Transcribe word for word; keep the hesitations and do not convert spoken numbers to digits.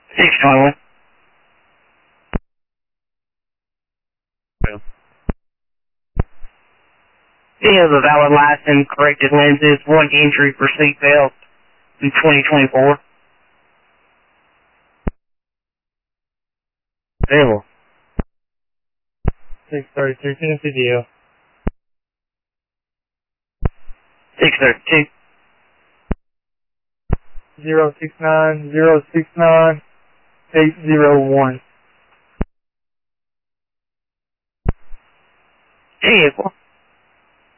six twenty-one. He has a valid license, corrected lenses, one entry for seatbelt in twenty twenty-four. Available. six thirty-two, Tennessee D L. six thirty-two. zero six nine zero six nine eight zero one. Vehicle.